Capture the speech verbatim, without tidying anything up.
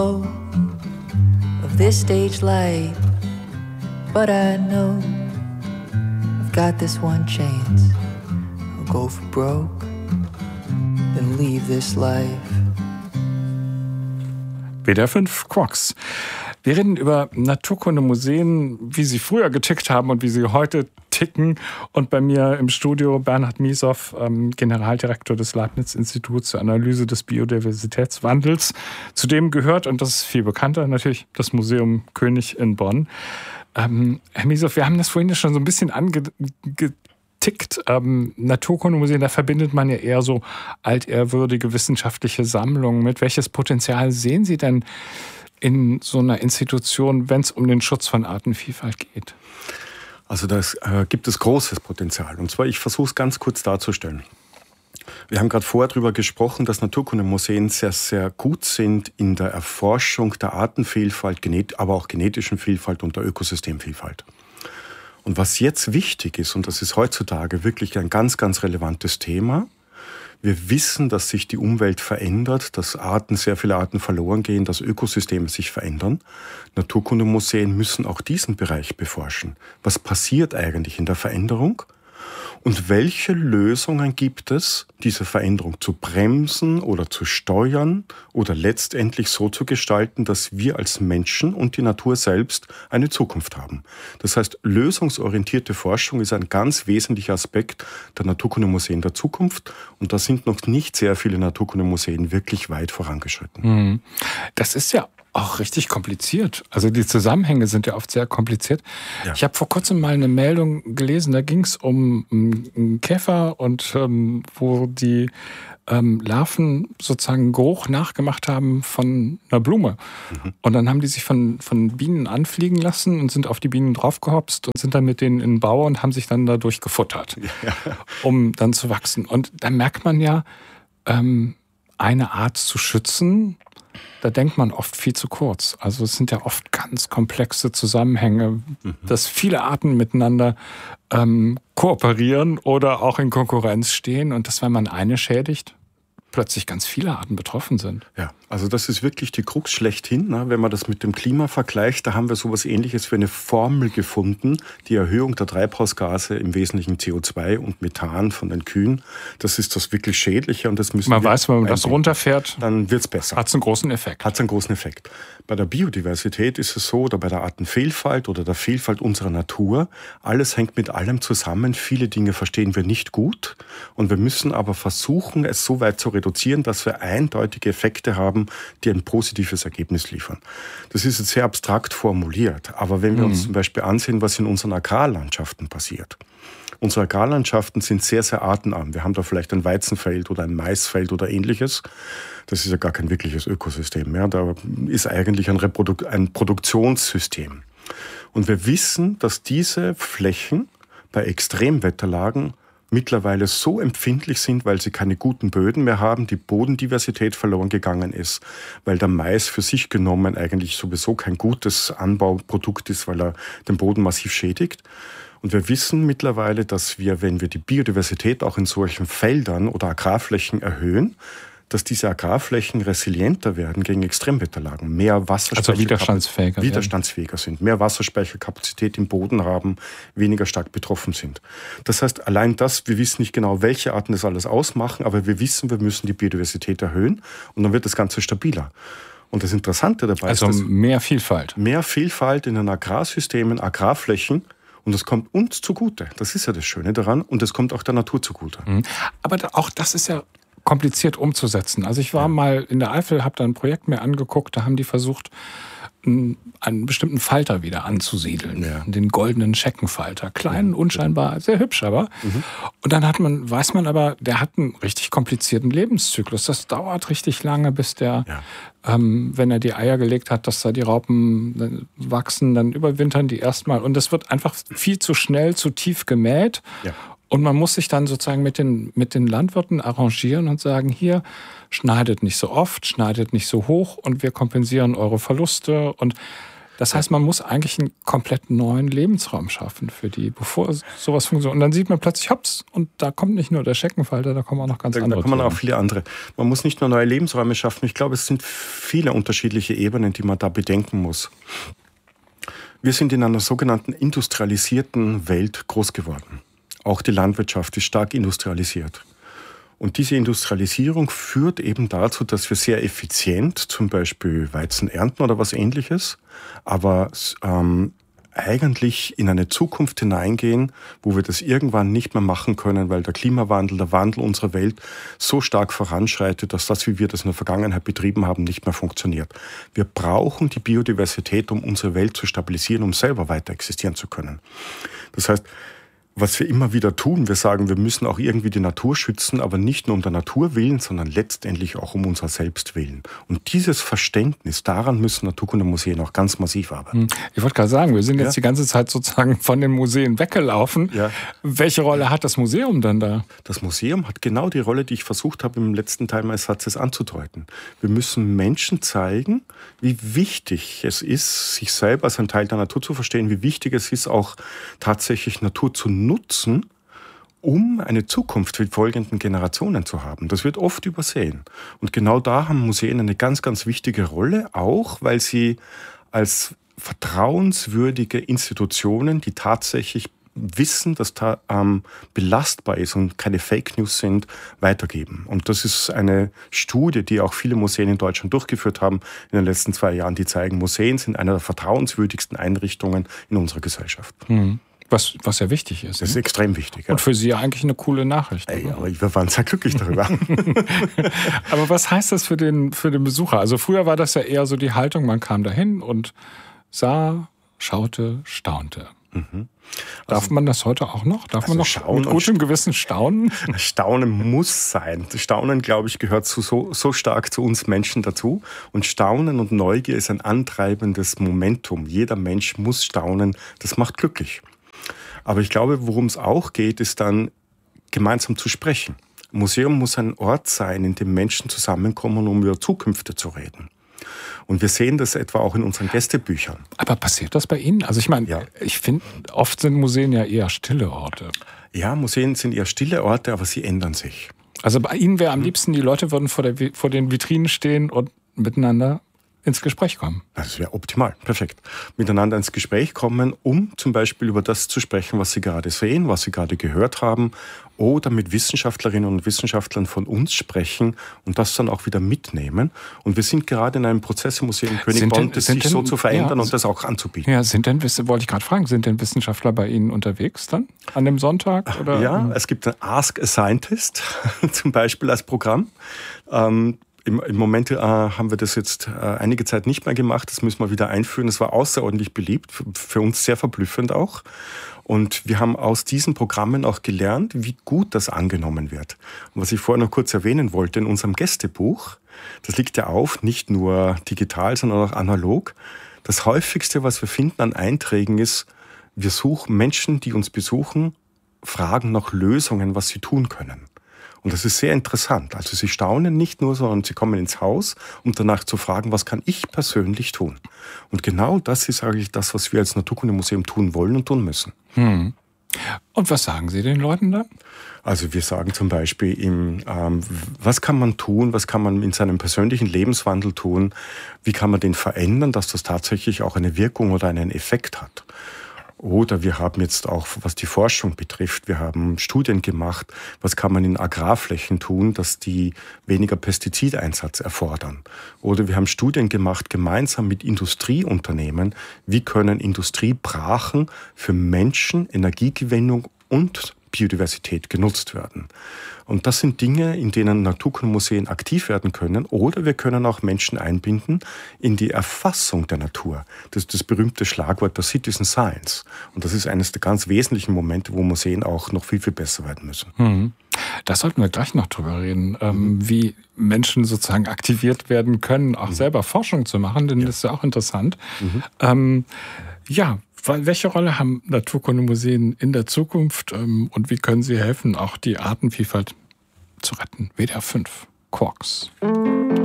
Of this stage light, but I know I've got this one chance. I'll go for broke, then leave this life. W D R fünf Quarks. Wir reden über Naturkundemuseen, wie sie früher getickt haben und wie sie heute ticken. Und bei mir im Studio Bernhard Miesow, ähm, Generaldirektor des Leibniz-Instituts zur Analyse des Biodiversitätswandels. Zu dem gehört, und das ist viel bekannter, natürlich das Museum König in Bonn. Ähm, Herr Miesow, wir haben das vorhin ja schon so ein bisschen angetickt. Ähm, Naturkundemuseen, da verbindet man ja eher so altehrwürdige wissenschaftliche Sammlungen mit. Welches Potenzial sehen Sie denn in so einer Institution, wenn es um den Schutz von Artenvielfalt geht? Also da äh, gibt es großes Potenzial. Und zwar, ich versuche es ganz kurz darzustellen. Wir haben gerade vorher darüber gesprochen, dass Naturkundemuseen sehr, sehr gut sind in der Erforschung der Artenvielfalt, aber auch genetischen Vielfalt und der Ökosystemvielfalt. Und was jetzt wichtig ist, und das ist heutzutage wirklich ein ganz, ganz relevantes Thema, wir wissen, dass sich die Umwelt verändert, dass Arten, sehr viele Arten verloren gehen, dass Ökosysteme sich verändern. Naturkundemuseen müssen auch diesen Bereich beforschen. Was passiert eigentlich in der Veränderung? Und welche Lösungen gibt es, diese Veränderung zu bremsen oder zu steuern oder letztendlich so zu gestalten, dass wir als Menschen und die Natur selbst eine Zukunft haben? Das heißt, lösungsorientierte Forschung ist ein ganz wesentlicher Aspekt der Naturkundemuseen der Zukunft. Und da sind noch nicht sehr viele Naturkundemuseen wirklich weit vorangeschritten. Das ist ja auch richtig kompliziert. Also die Zusammenhänge sind ja oft sehr kompliziert. Ja. Ich habe vor kurzem mal eine Meldung gelesen, da ging es um einen Käfer und ähm, wo die ähm, Larven sozusagen einen Geruch nachgemacht haben von einer Blume. Mhm. Und dann haben die sich von, von Bienen anfliegen lassen und sind auf die Bienen draufgehopst und sind dann mit denen in den Bau und haben sich dann dadurch gefuttert, ja. um dann zu wachsen. Und da merkt man ja, ähm, eine Art zu schützen, da denkt man oft viel zu kurz. Also es sind ja oft ganz komplexe Zusammenhänge, mhm. dass viele Arten miteinander ähm, kooperieren oder auch in Konkurrenz stehen und dass, wenn man eine schädigt, plötzlich ganz viele Arten betroffen sind. Ja, also das ist wirklich die Krux schlechthin. Ne? Wenn man das mit dem Klima vergleicht, da haben wir sowas Ähnliches wie eine Formel gefunden, die Erhöhung der Treibhausgase, im Wesentlichen C O zwei und Methan von den Kühen. Das ist das wirklich Schädliche und das müssen man wir weiß, wenn man das runterfährt, dann wird's besser. Hat es einen großen Effekt. Hat es einen großen Effekt. Bei der Biodiversität ist es so, oder bei der Artenvielfalt oder der Vielfalt unserer Natur, alles hängt mit allem zusammen. Viele Dinge verstehen wir nicht gut und wir müssen aber versuchen, es so weit zu reduzieren, dass wir eindeutige Effekte haben, die ein positives Ergebnis liefern. Das ist jetzt sehr abstrakt formuliert, aber wenn wir uns zum Beispiel ansehen, was in unseren Agrarlandschaften passiert. Unsere Agrarlandschaften sind sehr, sehr artenarm. Wir haben da vielleicht ein Weizenfeld oder ein Maisfeld oder ähnliches. Das ist ja gar kein wirkliches Ökosystem mehr. Da ist eigentlich ein, Reprodu- ein Produktionssystem. Und wir wissen, dass diese Flächen bei Extremwetterlagen mittlerweile so empfindlich sind, weil sie keine guten Böden mehr haben, die Bodendiversität verloren gegangen ist, weil der Mais für sich genommen eigentlich sowieso kein gutes Anbauprodukt ist, weil er den Boden massiv schädigt. Und wir wissen mittlerweile, dass wir, wenn wir die Biodiversität auch in solchen Feldern oder Agrarflächen erhöhen, dass diese Agrarflächen resilienter werden gegen Extremwetterlagen, mehr Wasserspeicher, also widerstandsfähiger, widerstandsfähiger sind, mehr Wasserspeicherkapazität im Boden haben, weniger stark betroffen sind. Das heißt, allein das, wir wissen nicht genau, welche Arten das alles ausmachen, aber wir wissen, wir müssen die Biodiversität erhöhen und dann wird das Ganze stabiler. Und das Interessante dabei also ist, dass mehr Vielfalt. Mehr Vielfalt in den Agrarsystemen, Agrarflächen. Und das kommt uns zugute. Das ist ja das Schöne daran. Und das kommt auch der Natur zugute. Aber auch das ist ja kompliziert umzusetzen. Also ich war ja. mal in der Eifel, habe da ein Projekt mir angeguckt, da haben die versucht, einen bestimmten Falter wieder anzusiedeln. Ja. Den goldenen Scheckenfalter. Klein, unscheinbar, sehr hübsch aber. Mhm. Und dann hat man, weiß man aber, der hat einen richtig komplizierten Lebenszyklus. Das dauert richtig lange, bis der, ja. ähm, wenn er die Eier gelegt hat, dass da die Raupen wachsen, dann überwintern die erstmal. Und das wird einfach viel zu schnell, zu tief gemäht. Ja. Und man muss sich dann sozusagen mit den, mit den Landwirten arrangieren und sagen, hier, schneidet nicht so oft, schneidet nicht so hoch und wir kompensieren eure Verluste. Und Das heißt, man muss eigentlich einen komplett neuen Lebensraum schaffen für die, bevor sowas funktioniert. Und dann sieht man plötzlich, hops, und da kommt nicht nur der Scheckenfalter, da kommen auch noch ganz da, andere. Da kommen Themen. auch viele andere. Man muss nicht nur neue Lebensräume schaffen. Ich glaube, es sind viele unterschiedliche Ebenen, die man da bedenken muss. Wir sind in einer sogenannten industrialisierten Welt groß geworden. Auch die Landwirtschaft ist stark industrialisiert. Und diese Industrialisierung führt eben dazu, dass wir sehr effizient zum Beispiel Weizen ernten oder was Ähnliches, aber ähm, eigentlich in eine Zukunft hineingehen, wo wir das irgendwann nicht mehr machen können, weil der Klimawandel, der Wandel unserer Welt so stark voranschreitet, dass das, wie wir das in der Vergangenheit betrieben haben, nicht mehr funktioniert. Wir brauchen die Biodiversität, um unsere Welt zu stabilisieren, um selber weiter existieren zu können. Das heißt, was wir immer wieder tun, wir sagen, wir müssen auch irgendwie die Natur schützen, aber nicht nur um der Natur willen, sondern letztendlich auch um unser Selbst willen. Und dieses Verständnis, daran müssen Naturkundemuseen auch ganz massiv arbeiten. Ich wollte gerade sagen, wir sind jetzt ja. die ganze Zeit sozusagen von den Museen weggelaufen. Ja. Welche Rolle hat das Museum dann da? Das Museum hat genau die Rolle, die ich versucht habe, im letzten Teil meines Satzes anzudeuten. Wir müssen Menschen zeigen, wie wichtig es ist, sich selber als ein Teil der Natur zu verstehen, wie wichtig es ist, auch tatsächlich Natur zu nutzen, um eine Zukunft für die folgenden Generationen zu haben. Das wird oft übersehen. Und genau da haben Museen eine ganz, ganz wichtige Rolle, auch weil sie als vertrauenswürdige Institutionen, die tatsächlich wissen, dass da ähm, belastbar ist und keine Fake News sind, weitergeben. Und das ist eine Studie, die auch viele Museen in Deutschland durchgeführt haben in den letzten zwei Jahren, die zeigen, Museen sind eine der vertrauenswürdigsten Einrichtungen in unserer Gesellschaft. Mhm. Was, was ja wichtig ist. Das ist ne? extrem wichtig. Ja. Und für Sie eigentlich eine coole Nachricht. Ey, aber wir waren sehr glücklich darüber. Aber was heißt das für den, für den Besucher? Also früher war das ja eher so die Haltung, man kam dahin und sah, schaute, staunte. Mhm. Darf also, man das heute auch noch? Darf also man noch mit gutem Gewissen staunen? Staunen muss sein. Staunen, glaube ich, gehört zu, so, so stark zu uns Menschen dazu. Und Staunen und Neugier ist ein antreibendes Momentum. Jeder Mensch muss staunen. Das macht glücklich. Aber ich glaube, worum es auch geht, ist dann gemeinsam zu sprechen. Ein Museum muss ein Ort sein, in dem Menschen zusammenkommen, um über Zukünfte zu reden. Und wir sehen das etwa auch in unseren Gästebüchern. Aber passiert das bei Ihnen? Also ich meine, ja. ich finde, oft sind Museen ja eher stille Orte. Ja, Museen sind eher stille Orte, aber sie ändern sich. Also bei Ihnen wäre am liebsten, die Leute würden vor, der, vor den Vitrinen stehen und miteinander ins Gespräch kommen. Das wäre optimal, perfekt. Miteinander ins Gespräch kommen, um zum Beispiel über das zu sprechen, was Sie gerade sehen, was Sie gerade gehört haben, oder mit Wissenschaftlerinnen und Wissenschaftlern von uns sprechen und das dann auch wieder mitnehmen. Und wir sind gerade in einem Prozess im Museum Königbonn, das sich denn, so zu verändern ja, und das auch anzubieten. Ja, sind denn, wollte ich gerade fragen, sind denn Wissenschaftler bei Ihnen unterwegs dann an dem Sonntag? Oder? Ja, es gibt ein Ask a Scientist zum Beispiel als Programm. Ähm, Im, Im Moment äh, haben wir das jetzt äh, einige Zeit nicht mehr gemacht. Das müssen wir wieder einführen. Das war außerordentlich beliebt, für, für uns sehr verblüffend auch. Und wir haben aus diesen Programmen auch gelernt, wie gut das angenommen wird. Und was ich vorher noch kurz erwähnen wollte, in unserem Gästebuch, das liegt ja auf, nicht nur digital, sondern auch analog. Das häufigste, was wir finden an Einträgen ist, wir suchen Menschen, die uns besuchen, fragen nach Lösungen, was sie tun können. Und das ist sehr interessant. Also sie staunen nicht nur, sondern sie kommen ins Haus, um danach zu fragen, was kann ich persönlich tun? Und genau das ist eigentlich das, was wir als Naturkundemuseum tun wollen und tun müssen. Hm. Und was sagen Sie den Leuten dann? Also wir sagen zum Beispiel, im, ähm, was kann man tun, was kann man in seinem persönlichen Lebenswandel tun, wie kann man den verändern, dass das tatsächlich auch eine Wirkung oder einen Effekt hat. Oder wir haben jetzt auch, was die Forschung betrifft, wir haben Studien gemacht, was kann man in Agrarflächen tun, dass die weniger Pestizideinsatz erfordern. Oder wir haben Studien gemacht, gemeinsam mit Industrieunternehmen, wie können Industriebrachen für Menschen, Energiegewinnung und Biodiversität genutzt werden. Und das sind Dinge, in denen Naturkundemuseen aktiv werden können. Oder wir können auch Menschen einbinden in die Erfassung der Natur. Das ist das berühmte Schlagwort der Citizen Science. Und das ist eines der ganz wesentlichen Momente, wo Museen auch noch viel, viel besser werden müssen. Mhm. Da sollten wir gleich noch drüber reden, ähm, mhm. wie Menschen sozusagen aktiviert werden können, auch mhm. selber Forschung zu machen, denn ja. das ist ja auch interessant. Mhm. Ähm, ja, welche Rolle haben Naturkundemuseen in der Zukunft ähm, und wie können sie helfen, auch die Artenvielfalt zu retten? W D R fünf, Quarks.